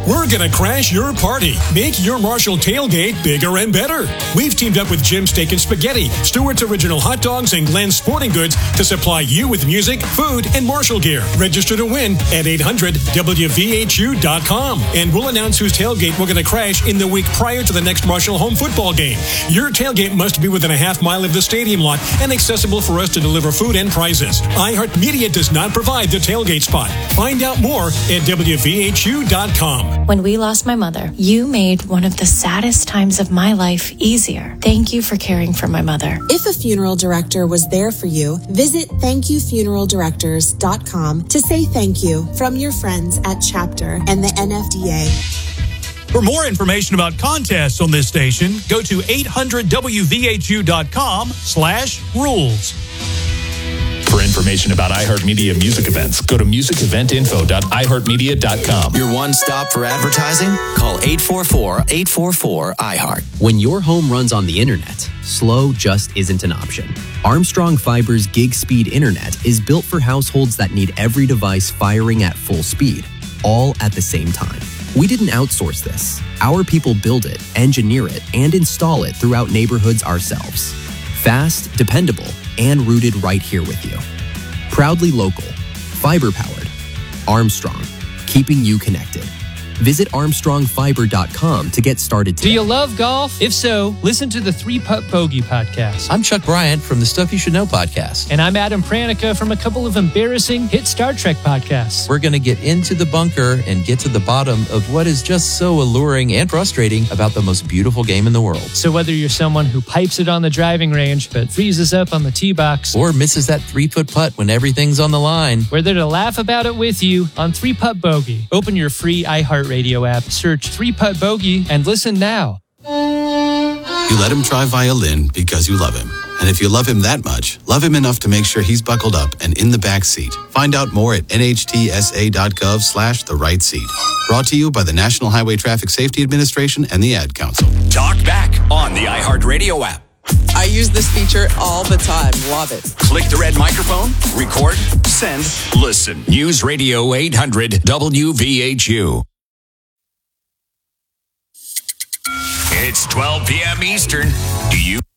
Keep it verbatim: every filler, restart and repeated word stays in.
We're going to crash your party. Make your Marshall tailgate bigger and better. We've teamed up with Jim's Steak and Spaghetti, Stewart's Original Hot Dogs, and Glenn's Sporting Goods to supply you with music, food, and Marshall gear. Register to win at eight hundred W V H U dot com. And we'll announce whose tailgate we're going to crash in the week prior to the next Marshall home football game. Your tailgate must be within a half mile of the stadium lot and accessible for us to deliver food and prizes. iHeartMedia does not provide the tailgate spot. Find out more at W V H U dot com. When we lost my mother, you made one of the saddest times of my life easier. Thank you for caring for my mother. If a funeral director was there for you, visit thank you funeral directors dot com to say thank you from your friends at Chapter and the N F D A. For more information about contests on this station, go to eight hundred W V H U dot com slash rules. For information about iHeartMedia music events, go to music event info dot i heart media dot com. Your one stop for advertising? Call eight four four, eight four four, I heart. When your home runs on the internet, slow just isn't an option. Armstrong Fiber's gig speed internet is built for households that need every device firing at full speed, all at the same time. We didn't outsource this. Our people build it, engineer it, and install it throughout neighborhoods ourselves. Fast, dependable, and rooted right here with you. Proudly local, fiber-powered. Armstrong, keeping you connected. Visit armstrong fiber dot com to get started today. Do you love golf? If so, listen to the Three Putt Bogey podcast. I'm Chuck Bryant from the Stuff You Should Know podcast. And I'm Adam Pranica from a couple of embarrassing hit Star Trek podcasts. We're going to get into the bunker and get to the bottom of what is just so alluring and frustrating about the most beautiful game in the world. So whether you're someone who pipes it on the driving range but freezes up on the tee box, or misses that three-foot putt when everything's on the line, we're there to laugh about it with you on Three Putt Bogey. Open your free iHeart Radio app, search Three Putt Bogey, and listen now. You let him try violin because you love him. And if you love him that much, love him enough to make sure he's buckled up and in the back seat. Find out more at N H T S A dot gov slash the right seat. Brought to you by the National Highway Traffic Safety Administration and the Ad Council. Talk back on the iHeartRadio app. I use this feature all the time. Love it. Click the red microphone, record, send, listen. News Radio eight hundred W V H U. It's twelve p.m. Eastern. Do you...